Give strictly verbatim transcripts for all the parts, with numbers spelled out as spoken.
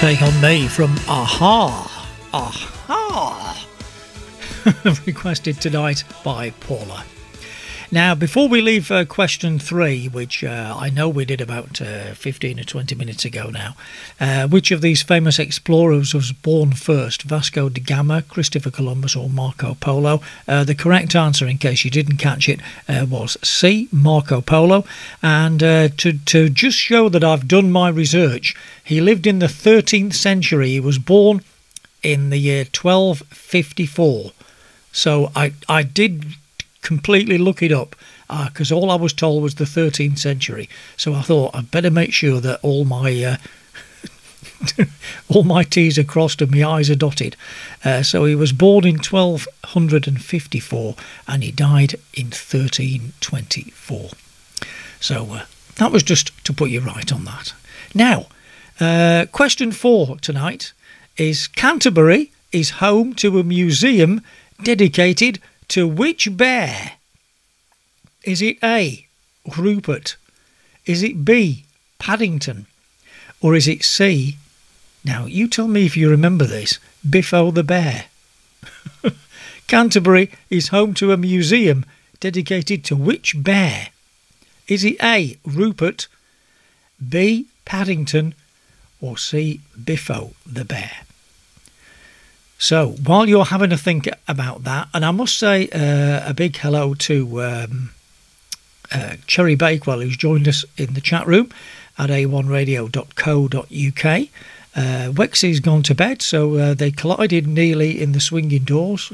Take On Me from Aha. Aha. Requested tonight by Paula. Now, before we leave uh, question three, which uh, I know we did about uh, fifteen or twenty minutes ago now, uh, which of these famous explorers was born first, Vasco da Gama, Christopher Columbus or Marco Polo? Uh, the correct answer, in case you didn't catch it, uh, was C, Marco Polo. And uh, to, to just show that I've done my research, he lived in the thirteenth century. He was born in the year twelve fifty-four. So I, I did completely look it up because uh, all I was told was the thirteenth century. So I thought I'd better make sure that all my uh, all my T's are crossed and my I's are dotted. Uh, so he was born in twelve fifty-four and he died in thirteen twenty-four. So uh, that was just to put you right on that. Now, uh, question four tonight is: Canterbury is home to a museum dedicated to which bear? Is it A, Rupert? Is it B, Paddington? Or is it C, now you tell me if you remember this, Biffo the bear? Canterbury is home to a museum dedicated to which bear? Is it A, Rupert, B, Paddington, or C, Biffo the bear? So, while you're having a think about that, and I must say uh, a big hello to um, uh, Cherry Bakewell, who's joined us in the chat room at a one radio dot co dot uk. Uh, Wexy's gone to bed, so uh, they collided nearly in the swinging doors.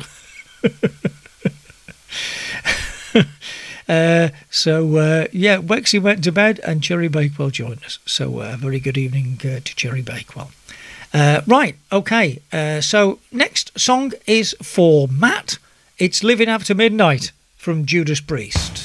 uh, so, uh, yeah, Wexy went to bed and Cherry Bakewell joined us. So, uh, very good evening uh, to Cherry Bakewell. Uh, right, okay, uh, so next song is for Matt. It's Living After Midnight from Judas Priest.